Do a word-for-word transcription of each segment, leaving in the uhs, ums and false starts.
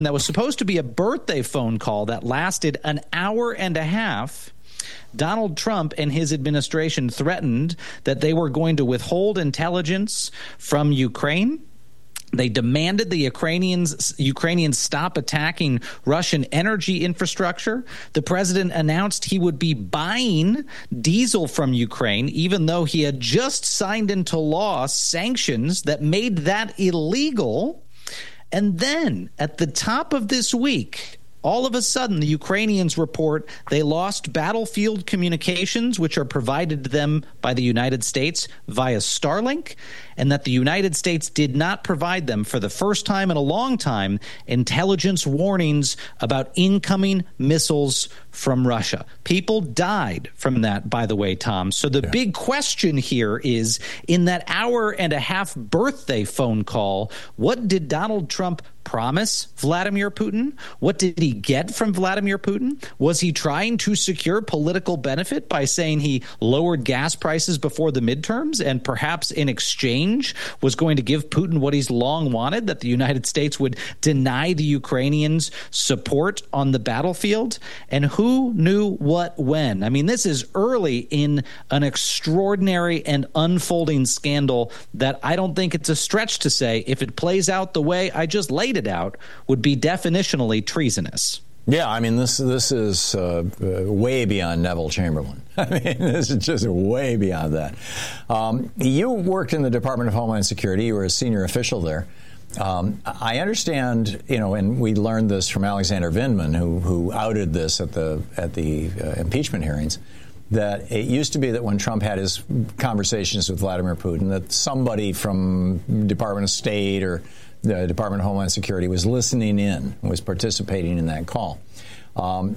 that was supposed to be a birthday phone call that lasted an hour and a half, Donald Trump and his administration threatened that they were going to withhold intelligence from Ukraine. They demanded the Ukrainians Ukrainians stop attacking Russian energy infrastructure. The president announced he would be buying diesel from Ukraine, even though he had just signed into law sanctions that made that illegal. And then at the top of this week, all of a sudden, the Ukrainians report they lost battlefield communications, which are provided to them by the United States via Starlink, and that the United States did not provide them, for the first time in a long time, intelligence warnings about incoming missiles from Russia. People died from that, by the way, Tom. So the yeah. big question here is, in that hour and a half birthday phone call, what did Donald Trump promise Vladimir Putin? What did he get from Vladimir Putin? Was he trying to secure political benefit by saying he lowered gas prices before the midterms and perhaps in exchange was going to give Putin what he's long wanted, that the United States would deny the Ukrainians support on the battlefield? And who knew what when? I mean, this is early in an extraordinary and unfolding scandal that I don't think it's a stretch to say, if it plays out the way I just laid it out, would be definitionally treasonous. Yeah, I mean, this this is uh, uh, way beyond Neville Chamberlain. I mean, this is just way beyond that. Um, you worked in the Department of Homeland Security. You were a senior official there. Um, I understand, you know, and we learned this from Alexander Vindman, who who outed this at the at the uh, impeachment hearings, that it used to be that when Trump had his conversations with Vladimir Putin, that somebody from Department of State or the Department of Homeland Security was listening in, was participating in that call. Um,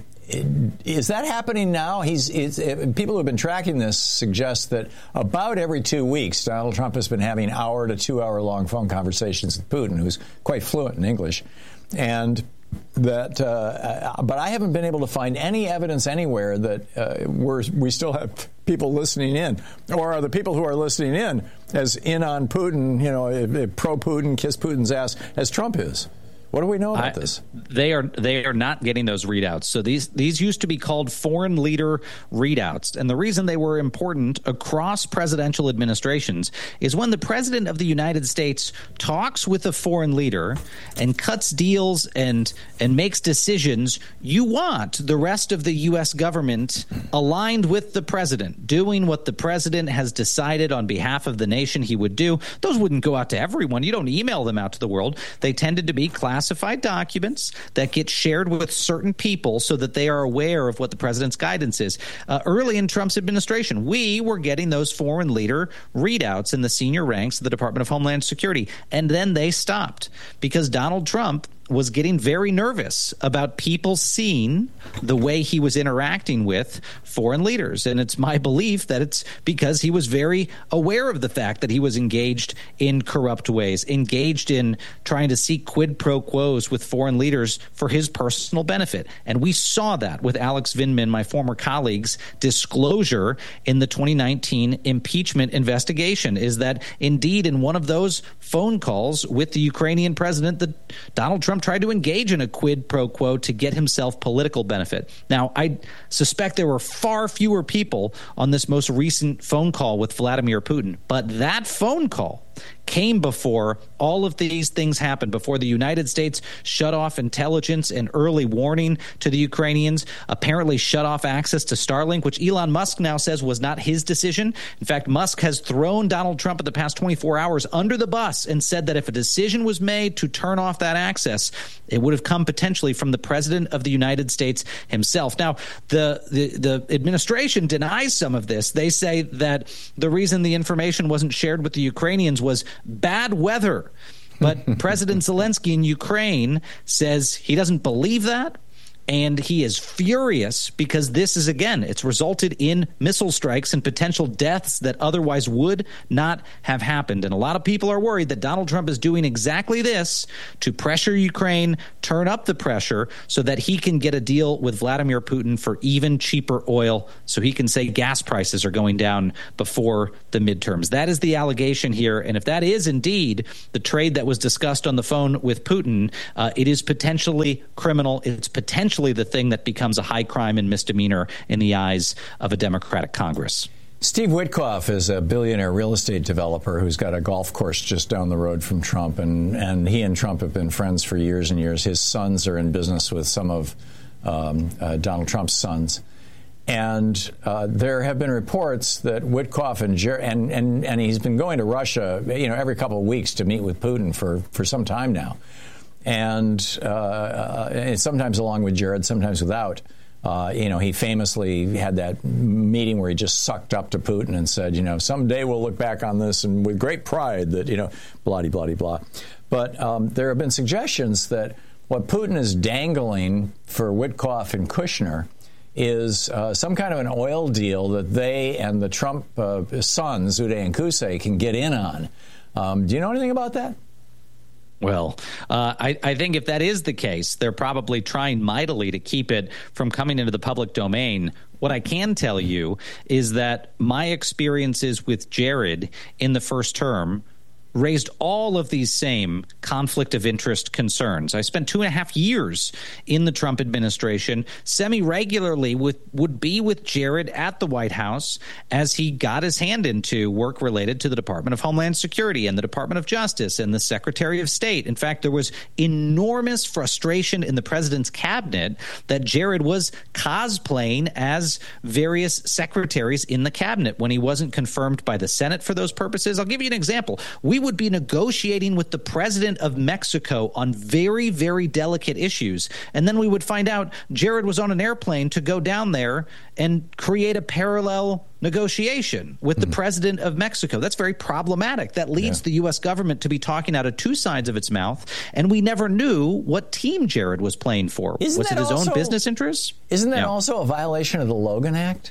is that happening now? He's it's, it, people who have been tracking this suggest that about every two weeks, Donald Trump has been having hour to two hour long phone conversations with Putin, who's quite fluent in English, and that. Uh, but I haven't been able to find any evidence anywhere that uh, we're we still have people listening in, or are the people who are listening in as in on Putin, you know, pro Putin, kiss Putin's ass, as Trump is? What do we know about I, this? They are they are not getting those readouts. So these these used to be called foreign leader readouts. And the reason they were important across presidential administrations is when the president of the United States talks with a foreign leader and cuts deals and and makes decisions, you want the rest of the U S government aligned with the president, doing what the president has decided on behalf of the nation he would do. Those wouldn't go out to everyone. You don't email them out to the world. They tended to be classified Classified documents that get shared with certain people so that they are aware of what the president's guidance is. Uh, early in Trump's administration, we were getting those foreign leader readouts in the senior ranks of the Department of Homeland Security. And then they stopped because Donald Trump was getting very nervous about people seeing the way he was interacting with foreign leaders. And it's my belief that it's because he was very aware of the fact that he was engaged in corrupt ways, engaged in trying to seek quid pro quos with foreign leaders for his personal benefit. And we saw that with Alex Vindman, my former colleague's disclosure in the twenty nineteen impeachment investigation, is that indeed in one of those phone calls with the Ukrainian president, that Donald Trump tried to engage in a quid pro quo to get himself political benefit. Now, I suspect there were far fewer people on this most recent phone call with Vladimir Putin, but that phone call came before all of these things happened, before the United States shut off intelligence and early warning to the Ukrainians, apparently shut off access to Starlink, which Elon Musk now says was not his decision. In fact, Musk has thrown Donald Trump in the past twenty-four hours under the bus and said that if a decision was made to turn off that access, it would have come potentially from the president of the United States himself. Now, the, the, the administration denies some of this. They say that the reason the information wasn't shared with the Ukrainians was bad weather. But President Zelensky in Ukraine says he doesn't believe that. And he is furious because this is, again, it's resulted in missile strikes and potential deaths that otherwise would not have happened. And a lot of people are worried that Donald Trump is doing exactly this to pressure Ukraine, turn up the pressure so that he can get a deal with Vladimir Putin for even cheaper oil, so he can say gas prices are going down before the midterms. That is the allegation here. And if that is indeed the trade that was discussed on the phone with Putin, uh, it is potentially criminal. It's potentially the thing that becomes a high crime and misdemeanor in the eyes of a Democratic Congress. Steve Witkoff is a billionaire real estate developer who's got a golf course just down the road from Trump, and, and he and Trump have been friends for years and years. His sons are in business with some of um, uh, Donald Trump's sons. And uh, there have been reports that Witkoff and, Jer- and and and he's been going to Russia, you know, every couple of weeks to meet with Putin for, for some time now, and uh, uh, sometimes along with Jared, sometimes without. Uh, you know, he famously had that meeting where he just sucked up to Putin and said, you know, someday we'll look back on this and with great pride that, you know, blah, blah, blah, blah. But um, there have been suggestions that what Putin is dangling for Witkoff and Kushner is uh, some kind of an oil deal that they and the Trump uh, sons, Uday and Qusay, can get in on. Um, do you know anything about that? Well, uh, I, I think if that is the case, they're probably trying mightily to keep it from coming into the public domain. What I can tell you is that my experiences with Jared in the first term raised all of these same conflict of interest concerns. I spent two and a half years in the Trump administration, semi-regularly with, would be with Jared at the White House as he got his hand into work related to the Department of Homeland Security and the Department of Justice and the Secretary of State. In fact, there was enormous frustration in the president's cabinet that Jared was cosplaying as various secretaries in the cabinet when he wasn't confirmed by the Senate for those purposes. I'll give you an example. We would be negotiating with the president of Mexico on very, very delicate issues. And then we would find out Jared was on an airplane to go down there and create a parallel negotiation with the mm. president of Mexico. That's very problematic. That leads yeah. the U S government to be talking out of two sides of its mouth. And we never knew what team Jared was playing for. Isn't was it his also, own business interests? Isn't that yeah. also a violation of the Logan Act?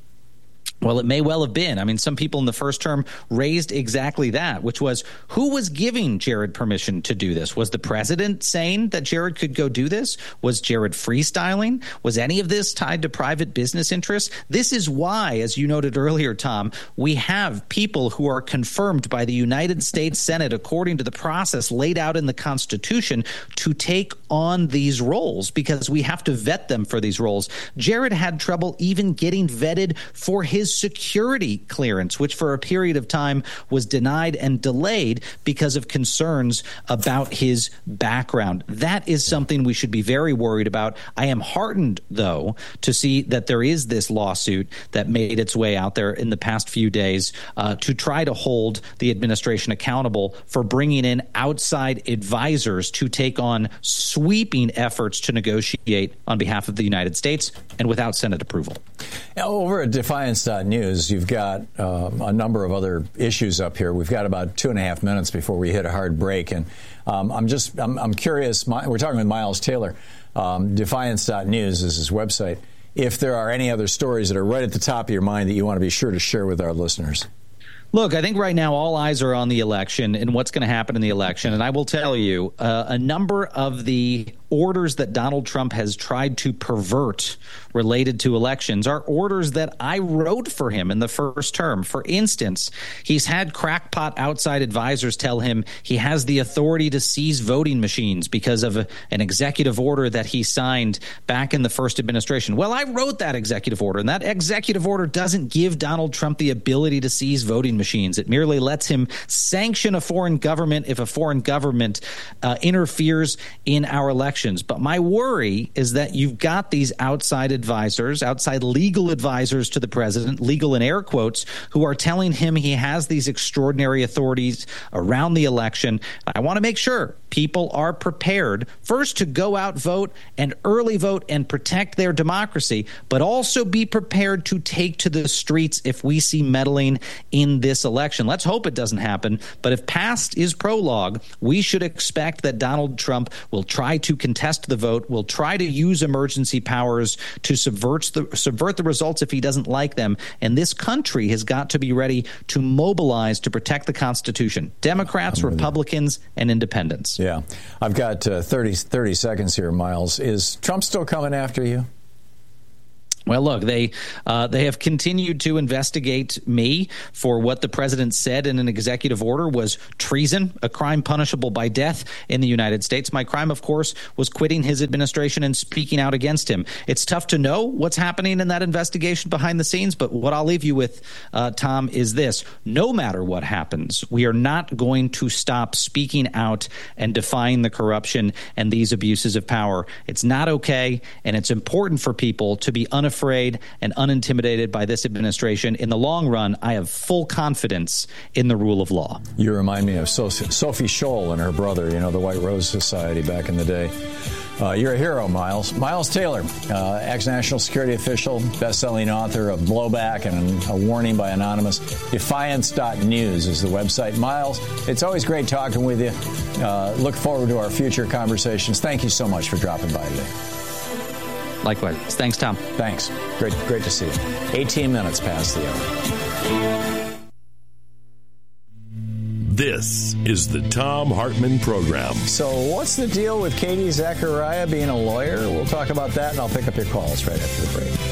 Well, it may well have been. I mean, some people in the first term raised exactly that, which was who was giving Jared permission to do this? Was the president saying that Jared could go do this? Was Jared freestyling? Was any of this tied to private business interests? This is why, as you noted earlier, Tom, we have people who are confirmed by the United States Senate, according to the process laid out in the Constitution, to take on these roles because we have to vet them for these roles. Jared had trouble even getting vetted for his security clearance, which for a period of time was denied and delayed because of concerns about his background. That is something we should be very worried about. I am heartened, though, to see that there is this lawsuit that made its way out there in the past few days uh, to try to hold the administration accountable for bringing in outside advisors to take on sweeping efforts to negotiate on behalf of the United States and without Senate approval. Over at Defiance dot news, you've got uh, a number of other issues up here. We've got about two and a half minutes before we hit a hard break, and um, I'm just I'm, I'm curious. My, we're talking with Miles Taylor. Um, Defiance dot news is his website. If there are any other stories that are right at the top of your mind that you want to be sure to share with our listeners. Look, I think right now all eyes are on the election and what's going to happen in the election. And I will tell you, uh, a number of the orders that Donald Trump has tried to pervert related to elections are orders that I wrote for him in the first term. For instance, he's had crackpot outside advisors tell him he has the authority to seize voting machines because of a, an executive order that he signed back in the first administration. Well, I wrote that executive order, and that executive order doesn't give Donald Trump the ability to seize voting machines. It merely lets him sanction a foreign government if a foreign government uh, interferes in our elections. But my worry is that you've got these outside advisors, outside legal advisors to the president, legal in air quotes, who are telling him he has these extraordinary authorities around the election. I want to make sure people are prepared first to go out, vote, and early vote and protect their democracy, but also be prepared to take to the streets if we see meddling in this election. Let's hope it doesn't happen. But if past is prologue, we should expect that Donald Trump will try to contest the vote, will try to use emergency powers to subvert the, subvert the results if he doesn't like them. And this country has got to be ready to mobilize to protect the Constitution. Democrats, Republicans, and independents. Yeah. I've got uh, thirty, thirty seconds here, Miles. Is Trump still coming after you? Well, look, they uh, they have continued to investigate me for what the president said in an executive order was treason, a crime punishable by death in the United States. My crime, of course, was quitting his administration and speaking out against him. It's tough to know what's happening in that investigation behind the scenes, but what I'll leave you with, uh, Tom, is this. No matter what happens, we are not going to stop speaking out and defying the corruption and these abuses of power. It's not okay, and it's important for people to be unafraid afraid and unintimidated by this administration. In the long run, I have full confidence in the rule of law. You remind me of Sophie Scholl and her brother, you know, the White Rose Society back in the day. Uh, you're a hero, Miles. Miles Taylor, uh, ex-national security official, best-selling author of Blowback and A Warning by Anonymous. Defiance dot news is the website. Miles, it's always great talking with you. Uh, look forward to our future conversations. Thank you so much for dropping by today. Likewise. Thanks, Tom. Thanks. Great, great to see you. eighteen minutes past the hour. This is the Thom Hartmann Program. So what's the deal with Katie Zachariah being a lawyer? We'll talk about that, and I'll pick up your calls right after the break.